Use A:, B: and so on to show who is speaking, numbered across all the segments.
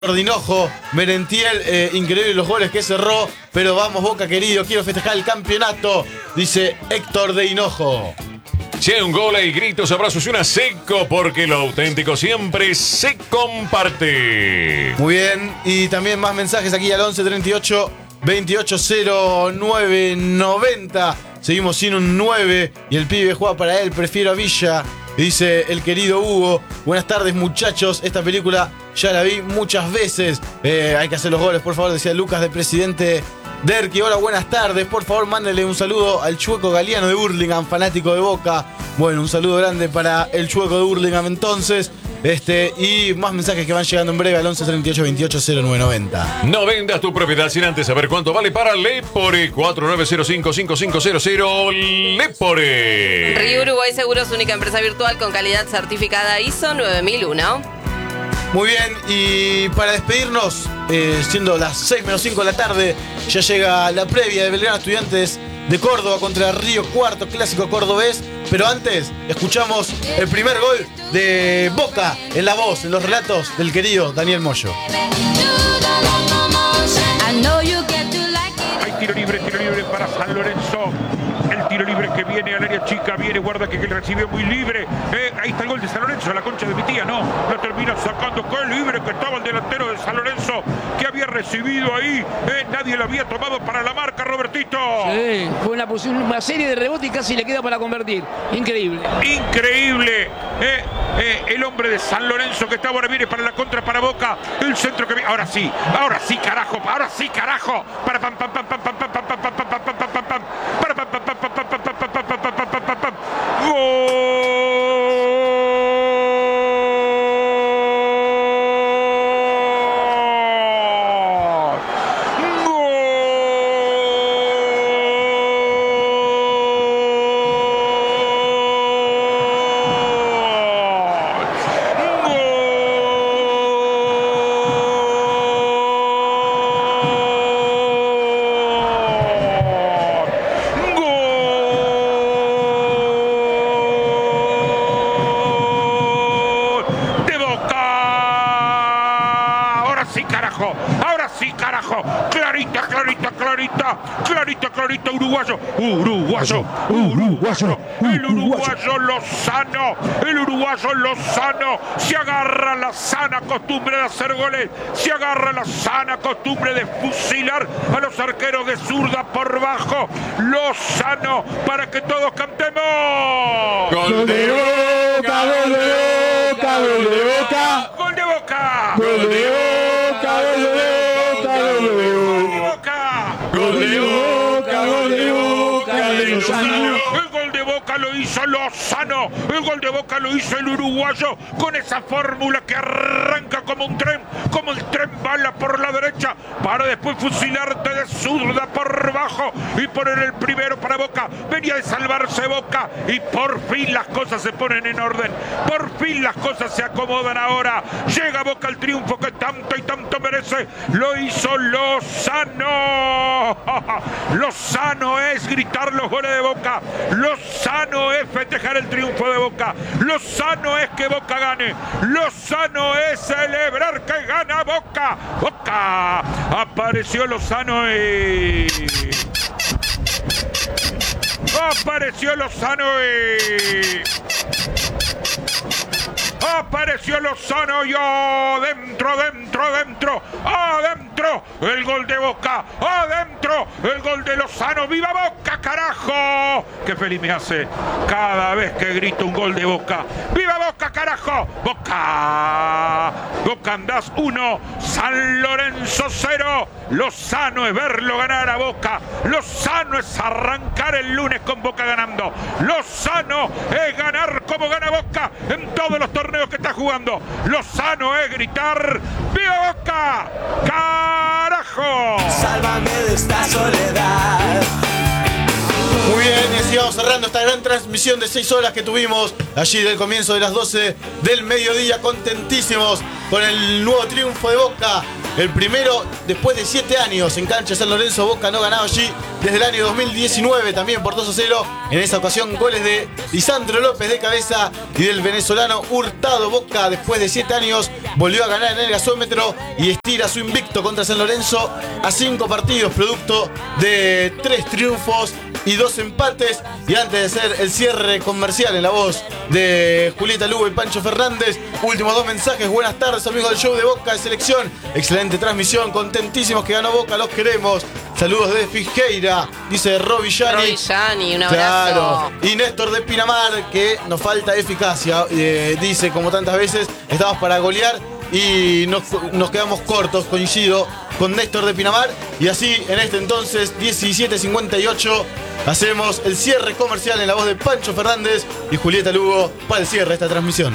A: de Hinojo, Merentiel, increíble los goles que cerró, pero vamos Boca querido, quiero festejar el campeonato, dice Héctor de Hinojo.
B: Si hay un gol hay gritos, abrazos y una seco, porque lo auténtico siempre se comparte.
A: Muy bien, y también más mensajes aquí al 11 38 28 09 90. Seguimos sin un 9 y el pibe juega para él, prefiero a Villa. Dice el querido Hugo, buenas tardes muchachos, esta película ya la vi muchas veces. Hay que hacer los goles, por favor, decía Lucas de Presidente Derqui. Hola, buenas tardes, por favor mándele un saludo al Chueco Galeano de Hurlingham, fanático de Boca. Bueno, un saludo grande para el Chueco de Hurlingham entonces. Y más mensajes que van llegando en breve al 11 38 28 09 90.
B: No vendas tu propiedad sin antes saber cuánto vale para Lepore. 4905-5500 Lepore.
C: Río Uruguay Seguros, única empresa virtual con calidad certificada ISO 9001.
A: Muy bien, y para despedirnos, siendo las 6 menos 5 de la tarde, ya llega la previa de Belgrano Estudiantes de Córdoba contra Río Cuarto, clásico cordobés. Pero antes, escuchamos el primer gol de Boca en la voz, en los relatos del querido Daniel Moyo.
D: Hay tiro libre para San Lorenzo. El tiro libre que viene al área chica, viene, guarda que recibió muy libre. Ahí está el gol de San Lorenzo, la concha de mi tía, no. Lo termina sacando, qué libre que estaba el delantero de San Lorenzo, que había recibido ahí. Nadie lo había tomado para la marca, Robertito.
E: Sí, fue una serie de rebotes y casi le queda para convertir. Increíble.
D: Increíble. El hombre de San Lorenzo que está ahora viene para la contra para Boca. El centro que viene. Ahora sí, carajo. Para pam pam pam pam pam pam pam pam pam pam pam pam pam pam. Para pam pam pam pam pam pam pam pam pam pam pam pam pam. ¡Gol! Clarita, uruguayo. El uruguayo Lozano se agarra la sana costumbre de hacer goles, se agarra la sana costumbre de fusilar a los arqueros de zurda por bajo. Lozano, para que todos cantemos.
B: Gol de Boca,
D: gol de Boca, gol de Boca, gol de Boca,
B: gol de Boca, gol de Boca, gol de Boca, gol de Boca, gol de Boca, de Lozano.
D: El gol de Boca lo hizo Lozano, el gol de Boca lo hizo el uruguayo con esa fórmula que arranca como un tren, como el tren bala por la derecha para después fusilarte de zurda por bajo y poner el primero para Boca. Venía de salvarse Boca y por fin las cosas se ponen en orden, por fin las cosas se acomodan ahora. Llega Boca al triunfo que tanto y tanto merece, lo hizo Lozano. Lozano es gritar los goles de Boca, Lozano es festejar el triunfo de Boca, Lozano es que Boca gane, Lozano es celebrar que gana Boca. Boca, apareció Lozano y... apareció Lozano y... apareció Lozano y adentro, el gol de Boca, adentro, el gol de Lozano. ¡Viva Boca, carajo! Qué feliz me hace cada vez que grito un gol de Boca. ¡Viva Boca, carajo! Boca andás 1, San Lorenzo 0. Lozano es verlo ganar a Boca, Lozano es arrancar el lunes con Boca ganando, Lozano es ganar como gana Boca en todos los torneos que está jugando, Lozano es gritar ¡viva Boca! ¡Carajo!
F: Sálvame de esta soledad.
A: Muy bien, y así vamos cerrando esta gran transmisión transmisión de 6 horas que tuvimos allí del comienzo de las 12 del mediodía. Contentísimos con el nuevo triunfo de Boca. El primero después de 7 años en cancha de San Lorenzo. Boca no ganaba allí desde el año 2019, también por 2-0. En esa ocasión goles de Lisandro López de cabeza y del venezolano Hurtado. Boca después de 7 años volvió a ganar en el gasómetro y estira su invicto contra San Lorenzo a 5 partidos, producto de 3 triunfos y 2 empates. Y antes de hacer el cierre comercial en la voz de Julieta Lugo y Pancho Fernández, últimos 2 mensajes. Buenas tardes, amigos del show de Boca de Selección. Excelente transmisión, contentísimos que ganó Boca, los queremos. Saludos de Fisqueira, dice Roby Yani.
C: Un abrazo.
A: Claro. Y Néstor de Pinamar, que nos falta eficacia. Dice, como tantas veces, estamos para golear y nos quedamos cortos, coincido con Néstor de Pinamar. Y así, en este entonces, 17:58, hacemos el cierre comercial en la voz de Pancho Fernández y Julieta Lugo para el cierre de esta transmisión.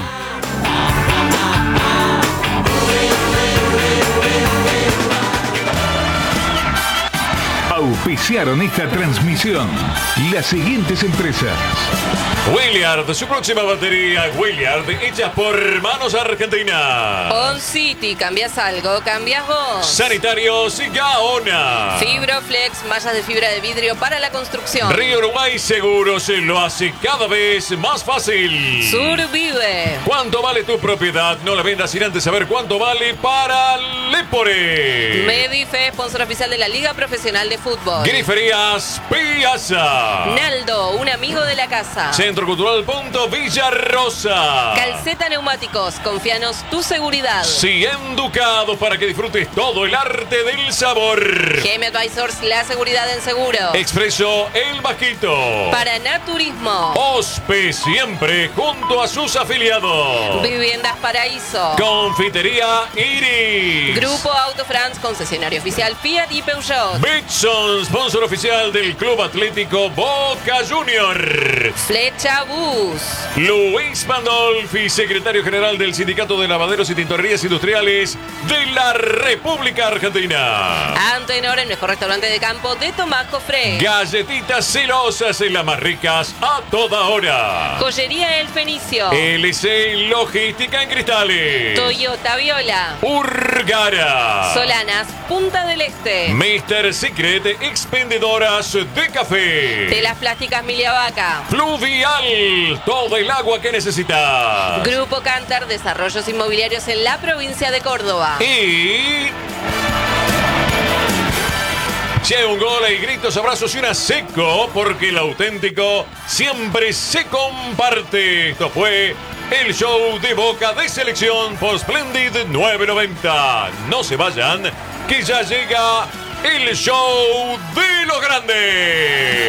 F: Auspiciaron esta transmisión las siguientes empresas:
G: Williard, su próxima batería Williard, hecha por manos argentinas.
C: On City, ¿cambias algo? ¿Cambias vos?
G: Sanitarios Gaona.
C: Fibroflex, mallas de fibra de vidrio para la construcción.
G: Río Uruguay Seguros lo hace cada vez más fácil.
C: Survive.
G: ¿Cuánto vale tu propiedad? No la vendas sin antes saber cuánto vale para Lepore.
C: Medife, sponsor oficial de la Liga Profesional de Fútbol.
G: Griferías Piazza.
C: Naldo, un amigo de la casa.
G: Centro Cultural Punto Villa Rosa.
C: Calceta Neumáticos, confíanos tu seguridad.
G: 100 ducados para que disfrutes todo el arte del sabor.
C: GM Advisors, la seguridad en seguro.
G: Expreso El Vasquito.
C: Paraná Turismo.
G: Ospe, siempre junto a sus afiliados.
C: Viviendas Paraíso.
G: Confitería Iris.
C: Grupo Auto France, concesionario oficial Fiat y Peugeot.
G: Bitson, sponsor oficial del Club Atlético Boca Junior.
C: Flecha Bus.
G: Luis Pandolfi, secretario general del Sindicato de Lavaderos y Tintorerías Industriales de la República Argentina.
C: Antenor, el mejor restaurante de campo de Tomás Jofré.
G: Galletitas celosas, en las más ricas a toda hora.
C: Joyería El Fenicio.
G: LC Logística en Cristales.
C: Toyota Viola.
G: Urgara.
C: Solanas, Punta del Este.
G: Mr. Secret, expendedoras de café.
C: Telas plásticas Miliavaca.
G: Fluvial, todo el agua que necesitas.
C: Grupo Cantar, desarrollos inmobiliarios en la provincia de Córdoba.
G: Y si hay un gol, hay gritos, abrazos y una seco, porque el auténtico siempre se comparte. Esto fue el show de Boca de Selección por Splendid 990. No se vayan, que ya llega el show de los grandes.